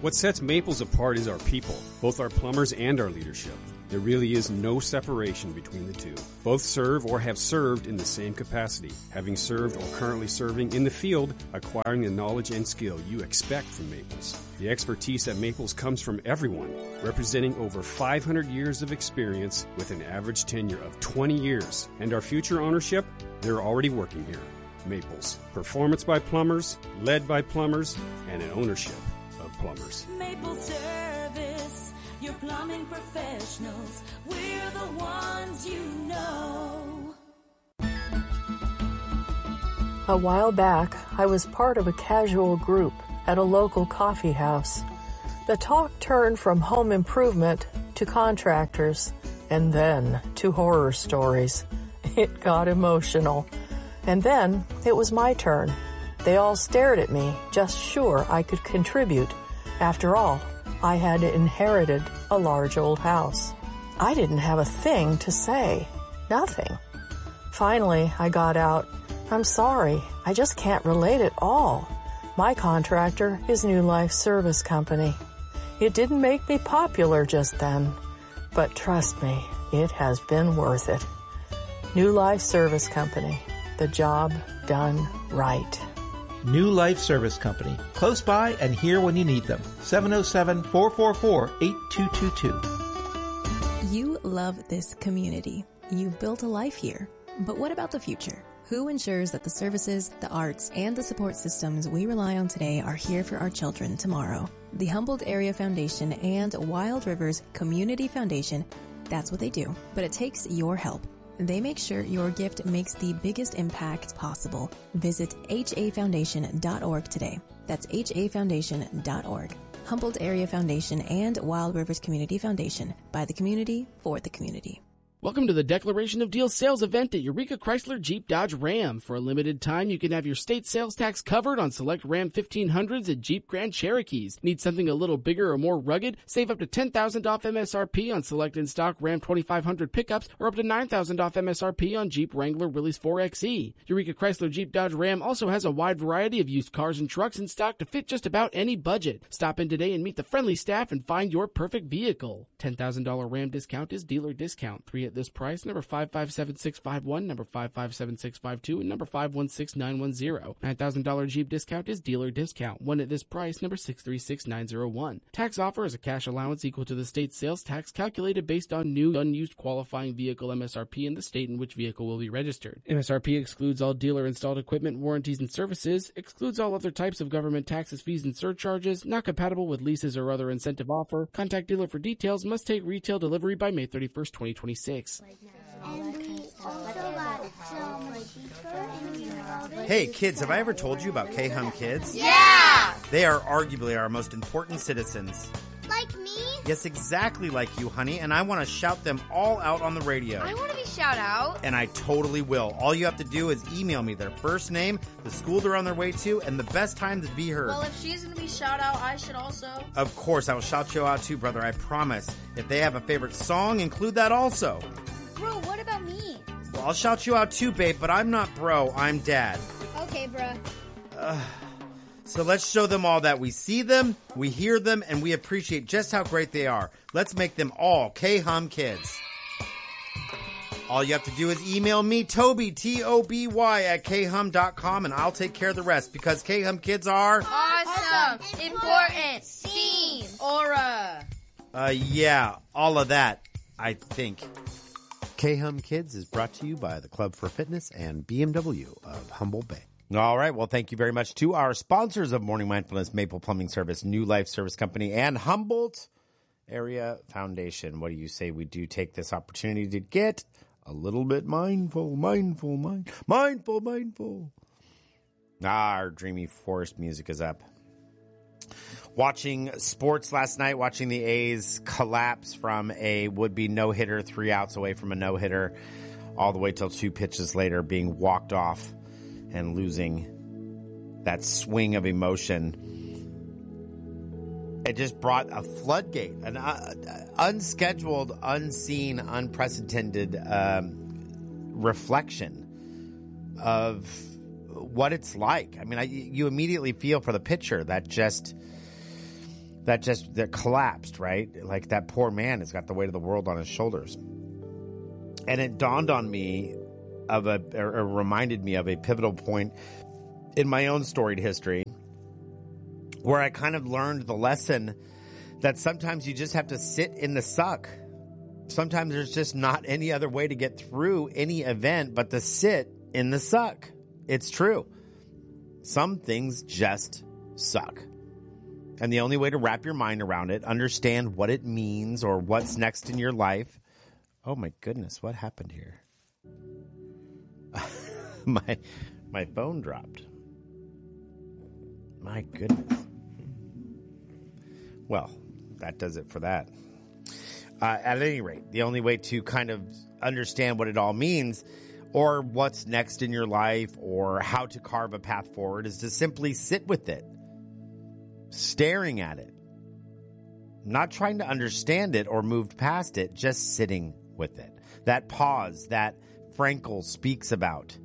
What sets Maples apart is our people, both our plumbers and our leadership. There really is no separation between the two. Both serve or have served in the same capacity, having served or currently serving in the field, acquiring the knowledge and skill you expect from Maples. The expertise at Maples comes from everyone, representing over 500 years of experience with an average tenure of 20 years. And our future ownership, they're already working here. Maples. Performance by plumbers, led by plumbers, and an ownership of plumbers. Maple Service, your plumbing professionals. We're the ones you know. A while back, I was part of a casual group at a local coffee house. The talk turned from home improvement to contractors, and then to horror stories. It got emotional. And then it was my turn. They all stared at me, just sure I could contribute. After all, I had inherited a large old house. I didn't have a thing to say. Nothing. Finally, I got out, "I'm sorry, I just can't relate at all. My contractor is New Life Service Company." It didn't make me popular just then, but trust me, it has been worth it. New Life Service Company. The job done right. New Life Service Company. Close by and here when you need them. 707-444-8222. You love this community. You've built a life here. But what about the future? Who ensures that the services, the arts, and the support systems we rely on today are here for our children tomorrow? The Humboldt Area Foundation and Wild Rivers Community Foundation, that's what they do. But it takes your help. They make sure your gift makes the biggest impact possible. Visit hafoundation.org today. That's hafoundation.org. Humboldt Area Foundation and Wild Rivers Community Foundation. By the community, for the community. Welcome to the Declaration of Deals sales event at Eureka Chrysler Jeep Dodge Ram. For a limited time, you can have your state sales tax covered on select Ram 1500s and Jeep Grand Cherokees. Need something a little bigger or more rugged? Save up to $10,000 off MSRP on select in-stock Ram 2500 pickups or up to $9,000 off MSRP on Jeep Wrangler Willys 4xe. Eureka Chrysler Jeep Dodge Ram also has a wide variety of used cars and trucks in stock to fit just about any budget. Stop in today and meet the friendly staff and find your perfect vehicle. $10,000 Ram discount is dealer discount. 3 at this price, number 557651, number 557652, and number 516910. $9,000 Jeep discount is dealer discount. 1 at this price, number 636901. Tax offer is a cash allowance equal to the state's sales tax calculated based on new unused qualifying vehicle MSRP in the state in which vehicle will be registered. MSRP excludes all dealer installed equipment, warranties, and services, excludes all other types of government taxes, fees, and surcharges, not compatible with leases or other incentive offer. Contact dealer for details. Must take retail delivery by May 31st, 2026. Hey kids, have I ever told you about K-Hum Kids? Yeah! They are arguably our most important citizens. Like me? Yes, exactly like you, honey, and I want to shout them all out on the radio. I want to be shout out. And I totally will. All you have to do is email me their first name, the school they're on their way to, and the best time to be heard. Well, if she's going to be shout out, I should also. Of course, I will shout you out too, brother, I promise. If they have a favorite song, include that also. Bro, what about me? Well, I'll shout you out too, babe, but I'm not bro, I'm dad. Okay, bruh. So let's show them all that we see them, we hear them, and we appreciate just how great they are. Let's make them all K-Hum Kids. All you have to do is email me, Toby, T-O-B-Y, at khum.com, and I'll take care of the rest, because K-Hum Kids are... Awesome, important, seen, aura. Yeah, all of that, I think. K-Hum Kids is brought to you by the Club for Fitness and BMW of Humboldt Bay. All right. Well, thank you very much to our sponsors of Morning Mindfulness, Maple Plumbing Service, New Life Service Company, and Humboldt Area Foundation. What do you say we do take this opportunity to get a little bit mindful? Our dreamy forest music is up. Watching sports last night, watching the A's collapse from a would-be no-hitter, 3 outs away from a no-hitter, all the way till 2 pitches later being walked off and losing that swing of emotion. It just brought a floodgate, an unscheduled, unseen, unprecedented reflection of what it's like. I mean, you immediately feel for the pitcher that just that collapsed, right? Like that poor man has got the weight of the world on his shoulders. And it dawned on me or reminded me of a pivotal point in my own storied history where I kind of learned the lesson that sometimes you just have to sit in the suck. Sometimes there's just not any other way to get through any event but to sit in the suck. It's true. Some things just suck. And the only way to wrap your mind around it, understand what it means or what's next in your life. Oh my goodness, what happened here? My phone dropped. My goodness. Well, that does it for that. At any rate, the only way to kind of understand what it all means or what's next in your life or how to carve a path forward is to simply sit with it, staring at it, not trying to understand it or move past it, just sitting with it. That pause that Frankl speaks about.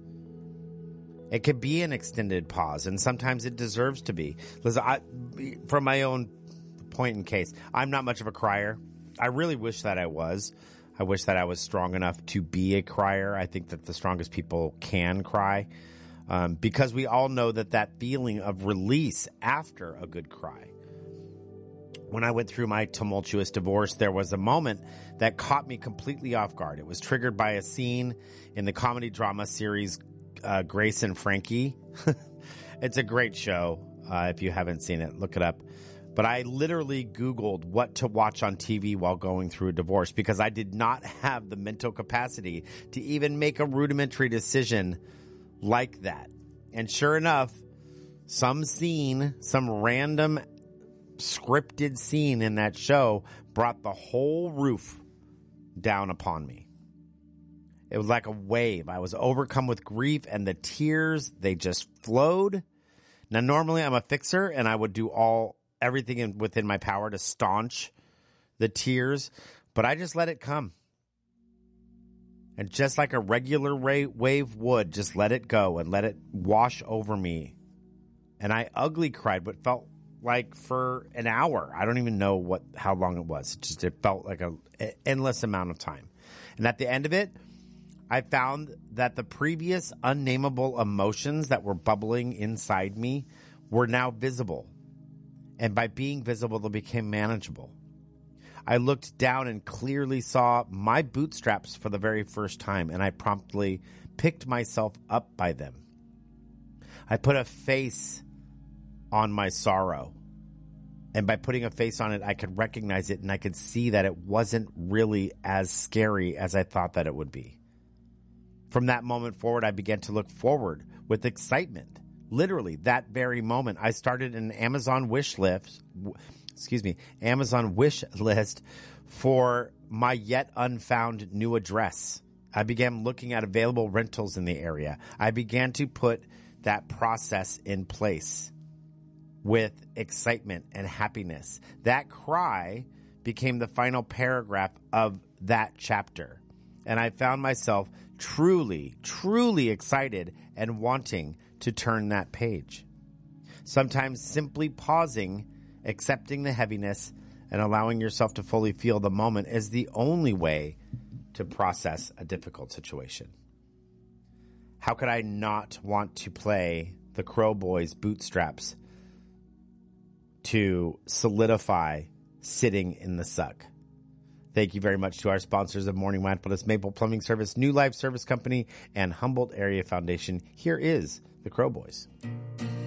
It could be an extended pause, and sometimes it deserves to be. Listen, from my own point in case, I'm not much of a crier. I really wish that I was. I wish that I was strong enough to be a crier. I think that the strongest people can cry because we all know that feeling of release after a good cry. When I went through my tumultuous divorce, there was a moment that caught me completely off guard. It was triggered by a scene in the comedy drama series Grace and Frankie. It's a great show. If you haven't seen it, look it up. But I literally Googled what to watch on TV while going through a divorce because I did not have the mental capacity to even make a rudimentary decision like that. And sure enough, some random scripted scene in that show brought the whole roof down upon me. It was like a wave. I was overcome with grief and the tears, they just flowed. Now, normally I'm a fixer and I would do everything within my power to staunch the tears, but I just let it come. And just like a regular wave would, just let it go and let it wash over me. And I ugly cried, but felt like for an hour. I don't even know how long it was. It felt like an endless amount of time. And at the end of it, I found that the previous unnameable emotions that were bubbling inside me were now visible. And by being visible, they became manageable. I looked down and clearly saw my bootstraps for the very first time, and I promptly picked myself up by them. I put a face on my sorrow. And by putting a face on it, I could recognize it, and I could see that it wasn't really as scary as I thought that it would be. From that moment forward, I began to look forward with excitement. Literally, that very moment, I started an Amazon wish list for my yet unfound new address. I began looking at available rentals in the area. I began to put that process in place with excitement and happiness. That cry became the final paragraph of that chapter. And I found myself truly, truly excited and wanting to turn that page. Sometimes simply pausing, accepting the heaviness, and allowing yourself to fully feel the moment is the only way to process a difficult situation. How could I not want to play the Crow Boys bootstraps to solidify sitting in the suck? Thank you very much to our sponsors of Morning Mindfulness, Maple Plumbing Service, New Life Service Company, and Humboldt Area Foundation. Here is the Crow Boys.